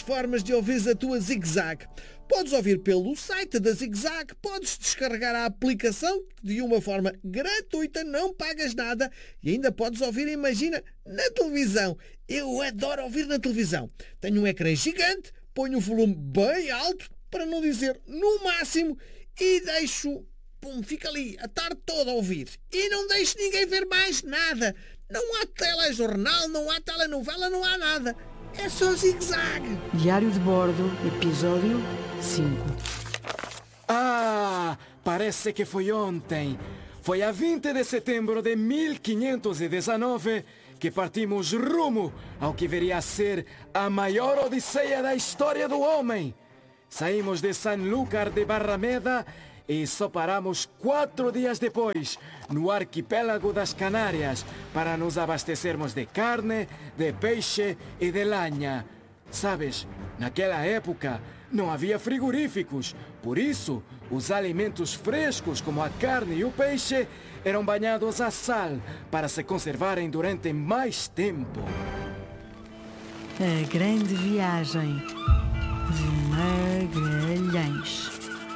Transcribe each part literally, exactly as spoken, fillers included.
formas de ouvires a tua Zig-Zag. Podes ouvir pelo site da Zig-Zag, podes descarregar a aplicação de uma forma gratuita, não pagas nada e ainda podes ouvir, imagina, na televisão. Eu adoro ouvir na televisão. Tenho um ecrã gigante, ponho o volume bem alto, para não dizer no máximo, e deixo... Pum, fica ali a tarde toda a ouvir. E não deixo ninguém ver mais nada. Não há telejornal, não há telenovela, não há nada. É só Zig-Zag. Diário de Bordo, episódio cinco. Ah, parece que foi ontem. Foi a vinte de setembro de mil quinhentos e dezenove que partimos rumo ao que viria a ser a maior odisseia da história do homem. Saímos de Sanlúcar de Barrameda e só paramos quatro dias depois no arquipélago das Canárias para nos abastecermos de carne, de peixe e de lanha. Sabes, naquela época não havia frigoríficos, por isso os alimentos frescos como a carne e o peixe eram banhados a sal para se conservarem durante mais tempo. A grande viagem de Magalhães.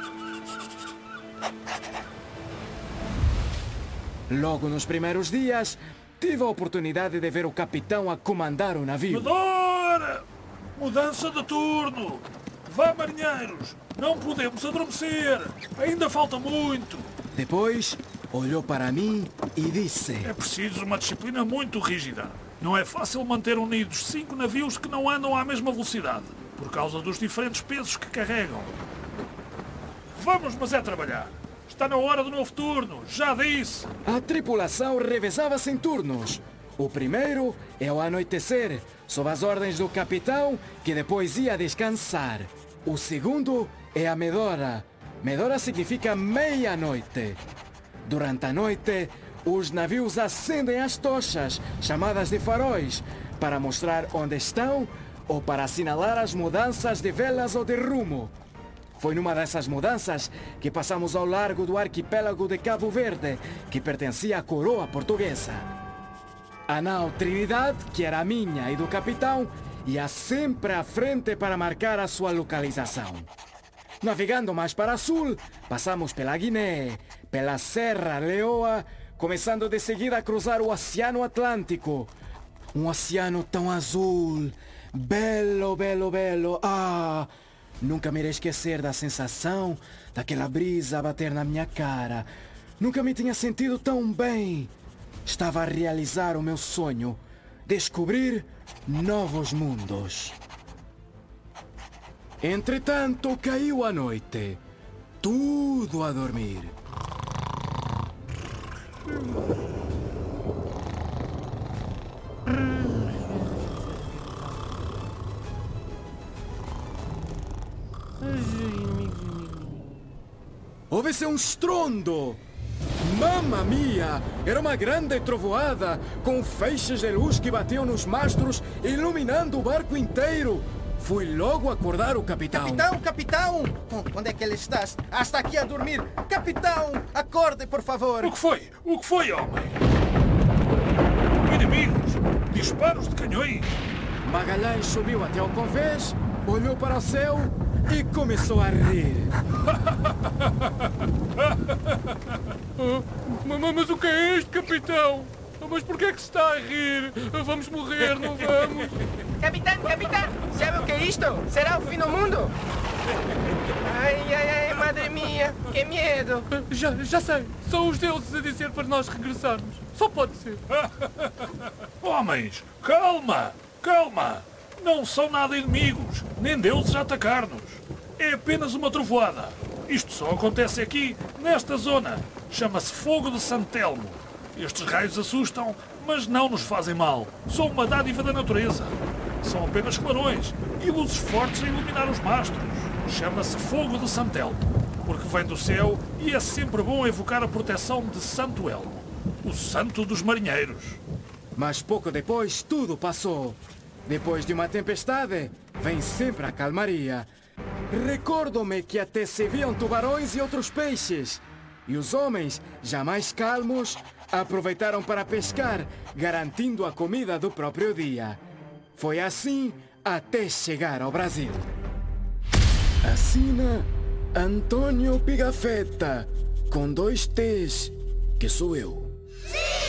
Logo nos primeiros dias, tive a oportunidade de ver o capitão a comandar o navio. Medora! Mudança de turno! Vá, marinheiros! Não podemos adormecer! Ainda falta muito! Depois, olhou para mim e disse: É preciso uma disciplina muito rígida. Não é fácil manter unidos cinco navios que não andam à mesma velocidade, por causa dos diferentes pesos que carregam. Vamos, mas é trabalhar! Está na hora do novo turno, já disse! A tripulação revezava-se em turnos. O primeiro é ao anoitecer, sob as ordens do capitão, que depois ia descansar. O segundo é a medora. Medora significa meia-noite. Durante a noite, os navios acendem as tochas, chamadas de faróis, para mostrar onde estão ou para assinalar as mudanças de velas ou de rumo. Foi numa dessas mudanças que passamos ao largo do arquipélago de Cabo Verde, que pertencia à coroa portuguesa. A nau Trinidad, que era minha e do capitão, ia sempre à frente para marcar a sua localização. Navegando mais para sul, passamos pela Guiné, pela Serra Leoa, começando de seguida a cruzar o Oceano Atlântico. Um oceano tão azul, belo, belo, belo. Ah! Nunca me irei esquecer da sensação daquela brisa a bater na minha cara. Nunca me tinha sentido tão bem. Estava a realizar o meu sonho, descobrir novos mundos. Entretanto, caiu a noite. Tudo a dormir. Houve-se um estrondo. Mamma mia! Era uma grande trovoada, com feixes de luz que batiam nos mastros, iluminando o barco inteiro. Fui logo acordar o capitão. Capitão, capitão! Onde é que ele está? Ah, está aqui a dormir. Capitão, acorde, por favor. O que foi? O que foi, homem? Inimigos! Disparos de canhões! Magalhães subiu até ao convés, olhou para o céu e começou a rir. mas, mas o que é isto, capitão? Mas por que é que se está a rir? Vamos morrer, não vamos? Capitão, capitão, sabe o que é isto? Será o fim do mundo? Ai, ai, ai, madre minha, que medo. Já, já sei, são os deuses a dizer para nós regressarmos. Só pode ser. Homens, calma, calma. Não são nada inimigos, nem deuses a atacar-nos. É apenas uma trovoada. Isto só acontece aqui, nesta zona. Chama-se Fogo de Santelmo. Estes raios assustam, mas não nos fazem mal. São uma dádiva da natureza. São apenas clarões e luzes fortes a iluminar os mastros. Chama-se Fogo de Santelmo, porque vem do céu e é sempre bom evocar a proteção de Santo Elmo, o santo dos marinheiros. Mas pouco depois tudo passou. Depois de uma tempestade, vem sempre a calmaria. Recordo-me que até se viam tubarões e outros peixes. E os homens, já mais calmos, aproveitaram para pescar, garantindo a comida do próprio dia. Foi assim até chegar ao Brasil. Assina Antônio Pigafetta, com dois T's, que sou eu.